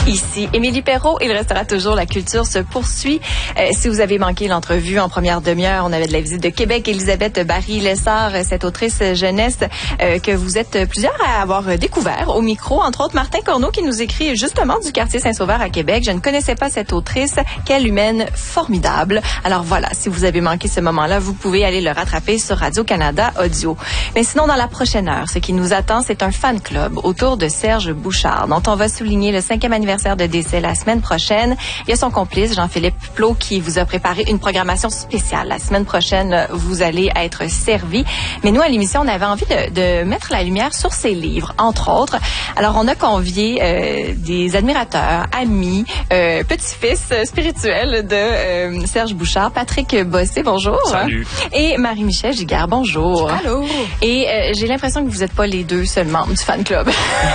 Ici Émilie Perrault, il restera toujours La Culture se poursuit. Si vous avez manqué l'entrevue en première demi-heure, on avait de la visite de Québec, Elisabeth Barry-Lessard, cette autrice jeunesse que vous êtes plusieurs à avoir découvert au micro, entre autres Martin Corneau qui nous écrit justement du quartier Saint-Sauveur à Québec. Je ne connaissais pas cette autrice, quelle humaine formidable. Alors voilà, si vous avez manqué ce moment-là, vous pouvez aller le rattraper sur Radio-Canada Audio. Mais sinon, dans la prochaine heure, ce qui nous attend, c'est un fan club autour de Serge Bouchard, dont on va souligner le 5e anniversaire de décès la semaine prochaine. Il y a son complice, Jean-Philippe Plot, qui vous a préparé une programmation spéciale. La semaine prochaine, vous allez être servi. Mais nous, à l'émission, on avait envie de mettre la lumière sur ses livres, entre autres. Alors, on a convié des admirateurs, amis, petits-fils spirituels de Serge Bouchard. Patrick Bossé, bonjour. Salut. Et Marie-Michel Giguère, bonjour. Allô. Et j'ai l'impression que vous n'êtes pas les deux seuls membres du fan club.